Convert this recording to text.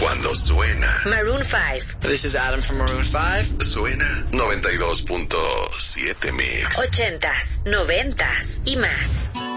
cuando suena Maroon 5. This is Adam from Maroon 5. Suena 92.7 Mix. 80s, 90s y más.